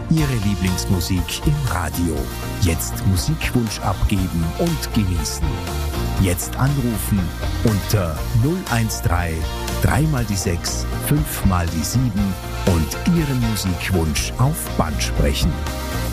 Ihre Lieblingsmusik im Radio. Jetzt Musikwunsch abgeben und genießen. Jetzt anrufen unter 013 3 mal die 6 5 mal die 7 und Ihren Musikwunsch auf Band sprechen.